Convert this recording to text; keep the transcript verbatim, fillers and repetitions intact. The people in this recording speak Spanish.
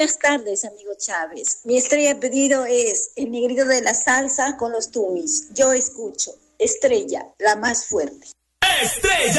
Buenas tardes, amigo Chávez. Mi estrella pedido es el negrito de la salsa con los tumis. Yo escucho. Estrella, la más fuerte. Estrella.